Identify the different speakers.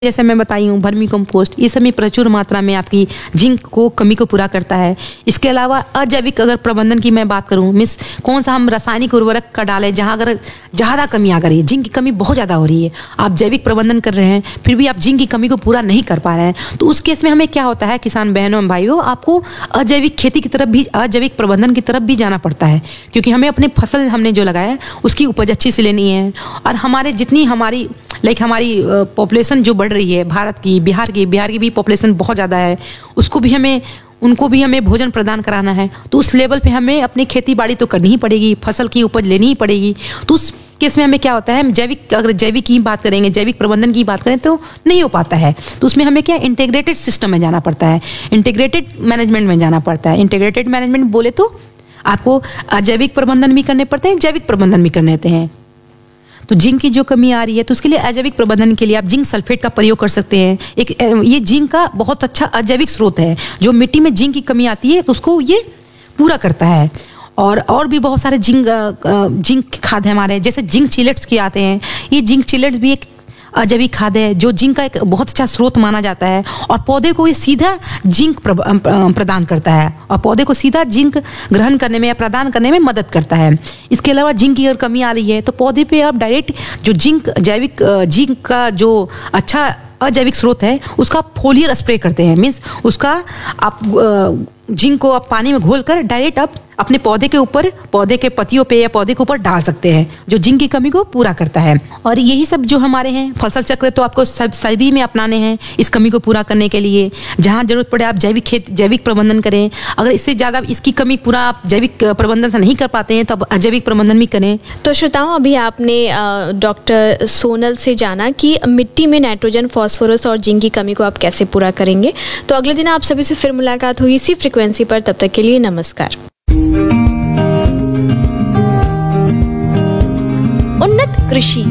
Speaker 1: जैसे मैं बताई हूँ वर्मी कंपोस्ट, ये सब में प्रचुर मात्रा में आपकी जिंक को कमी को पूरा करता है। इसके अलावा अजैविक अगर प्रबंधन की मैं बात करूँ, मीन्स कौन सा हम रासायनिक उर्वरक का डालें जहाँ अगर ज़्यादा कमी आ गई है, जिंक की कमी बहुत ज़्यादा हो रही है, आप जैविक प्रबंधन कर रहे हैं फिर भी आप जिंक की कमी को पूरा नहीं कर पा रहे हैं, तो उस केस में हमें क्या होता है, किसान बहनों भाइयों, आपको अजैविक खेती की तरफ भी, अजैविक प्रबंधन की तरफ भी जाना पड़ता है, क्योंकि हमें अपने फसल हमने जो लगाया है उसकी उपज अच्छी से लेनी है। और हमारे जितनी हमारी हमारी पॉपुलेशन जो बढ़ रही है भारत की, बिहार की भी पॉपुलेशन बहुत ज़्यादा है, उनको भी हमें भोजन प्रदान कराना है, तो उस लेवल पे हमें अपनी खेती बाड़ी तो करनी ही पड़ेगी, फसल की उपज लेनी ही पड़ेगी। तो उस केस में हमें क्या होता है, अगर जैविक की बात करेंगे, जैविक प्रबंधन की बात करें तो नहीं हो पाता है, तो उसमें हमें क्या इंटीग्रेटेड सिस्टम में जाना पड़ता है, इंटीग्रेटेड मैनेजमेंट में जाना पड़ता है। इंटीग्रेटेड मैनेजमेंट बोले तो आपको अजैविक प्रबंधन भी करने पड़ते हैं, जैविक प्रबंधन भी करने होते हैं। तो जिंक की जो कमी आ रही है तो उसके लिए अजैविक प्रबंधन के लिए आप जिंक सल्फेट का प्रयोग कर सकते हैं। ये जिंक का बहुत अच्छा अजैविक स्रोत है, जो मिट्टी में जिंक की कमी आती है तो उसको ये पूरा करता है। और भी बहुत सारे जिंक खाद है हमारे, जैसे जिंक चिलेट्स के आते हैं, ये जिंक चिलेट्स भी एक अजैविक खाद है जो जिंक का एक बहुत अच्छा स्रोत माना जाता है, और पौधे को ये सीधा जिंक प्रदान करता है, और पौधे को सीधा जिंक ग्रहण करने में या प्रदान करने में मदद करता है। इसके अलावा जिंक की अगर कमी आ रही है तो पौधे पे आप डायरेक्ट जो जिंक का जो अच्छा अजैविक स्रोत है उसका फोलियर स्प्रे करते हैं, मीन्स उसका आप जिंक को आप पानी में घोलकर डायरेक्ट आप अपने पौधे के ऊपर, पौधे के पत्तियों पे या पौधे के ऊपर डाल सकते हैं, जो जिंक की कमी को पूरा करता है। और यही सब जो हमारे हैं फसल चक्र तो आपको सभी में अपनाने हैं इस कमी को पूरा करने के लिए। जहाँ जरूरत पड़े आप जैविक प्रबंधन करें, अगर इससे ज़्यादा इसकी कमी पूरा आप जैविक प्रबंधन से नहीं कर पाते हैं तो आप अजैविक प्रबंधन भी करें।
Speaker 2: तो श्रोताओं, अभी आपने डॉक्टर सोनल से जाना कि मिट्टी में नाइट्रोजन, फॉस्फोरस और जिंक की कमी को आप कैसे पूरा करेंगे। तो अगले दिन आप सभी से फिर मुलाकात होगी इसी फ्रिक्वेंसी पर, तब तक के लिए नमस्कार।
Speaker 3: उन्नत कृषि